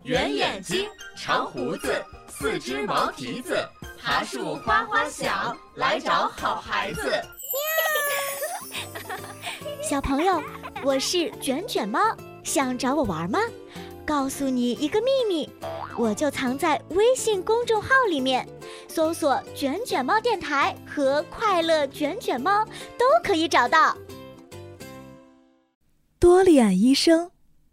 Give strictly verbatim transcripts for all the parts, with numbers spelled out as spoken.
圆眼睛，长胡子，四只毛蹄子，爬树花花响，来找好孩子。 小朋友，我是卷卷猫，想找我玩吗？告诉你一个秘密，我就藏在微信公众号里面，搜索卷卷猫电台和快乐卷卷猫都可以找到。 多利安医生。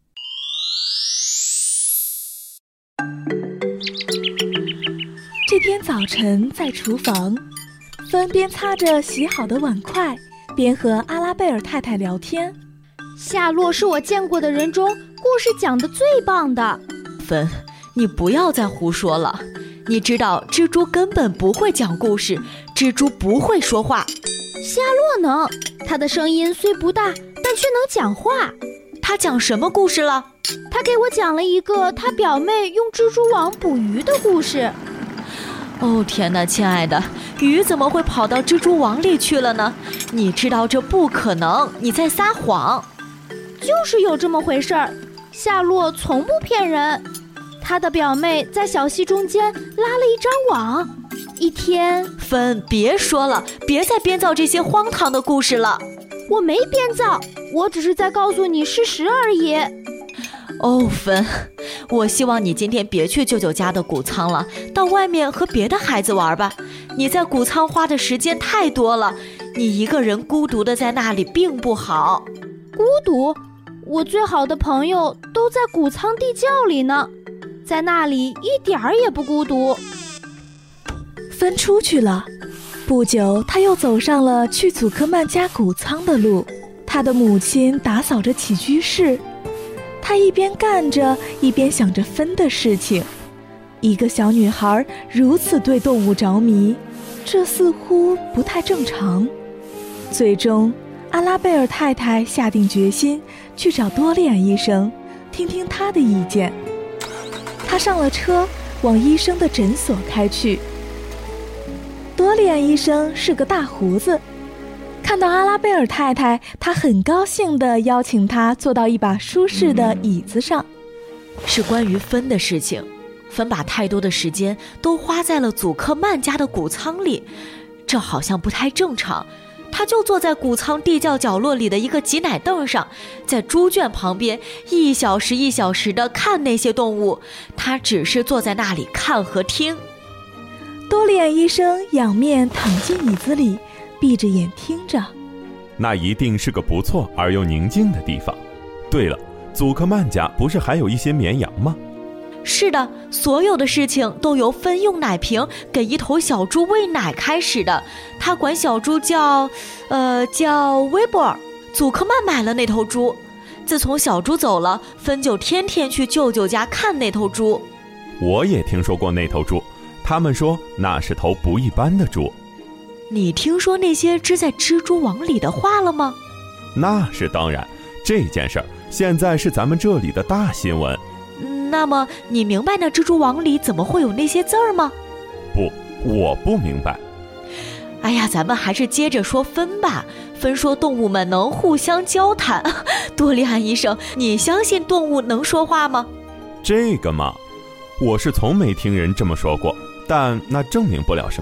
这天早晨在厨房，芬边擦着洗好的碗筷，边和阿拉贝尔太太聊天。 夏洛是我见过的人中故事讲得最棒的。 芬，你不要再胡说了。你知道蜘蛛根本不会讲故事，蜘蛛不会说话。 夏洛能，他的声音虽不大，但却能讲话。 他讲什么故事了？ 他给我讲了一个他表妹用蜘蛛网捕鱼的故事。 哦天哪，亲爱的，鱼怎么会跑到蜘蛛网里去了呢？你知道这不可能，你在撒谎。 就是有这么回事儿，夏洛从不骗人。他的表妹在小溪中间拉了一张网，一天…… 芬，别说了，别再编造这些荒唐的故事了。 我没编造，我只是在告诉你事实而已。 哦，芬，我希望你今天别去舅舅家的谷仓了，到外面和别的孩子玩吧。你在谷仓花的时间太多了，你一个人孤独的在那里并不好。 孤独？我最好的朋友都在谷仓地窖里呢，在那里一点儿也不孤独。 芬出去了，不久他又走上了去祖克曼家谷仓的路。他的母亲打扫着起居室，他一边干着一边想着芬的事情。一个小女孩如此对动物着迷，这似乎不太正常。最终阿拉贝尔太太下定决心去找多利安医生，听听他的意见。他上了车，往医生的诊所开去。多利安医生是个大胡子，看到阿拉贝尔太太，他很高兴地邀请她坐到一把舒适的椅子上。 是关于芬的事情，芬把太多的时间都花在了祖克曼家的谷仓里，这好像不太正常。他就坐在谷仓地窖角落里的一个挤奶凳上，在猪圈旁边一小时一小时地看那些动物，他只是坐在那里看和听。 多利安医生仰面躺进椅子里，闭着眼听着。 那一定是个不错而又宁静的地方。对了，祖克曼家不是还有一些绵羊吗？ 是的，所有的事情都由芬用奶瓶给一头小猪喂奶开始的。他管小猪叫呃叫威博尔。祖克曼买了那头猪，自从小猪走了，芬就天天去舅舅家看那头猪。 我也听说过那头猪，他们说那是头不一般的猪。 你听说那些织在蜘蛛网里的话了吗？ 那是当然，这件事儿现在是咱们这里的大新闻。 那么你明白那蜘蛛网里怎么会有那些字儿吗？ 不，我不明白。 哎呀，咱们还是接着说芬吧。芬说动物们能互相交谈。多利安医生，你相信动物能说话吗？ 这个嘛，我是从没听人这么说过，但那证明不了什么。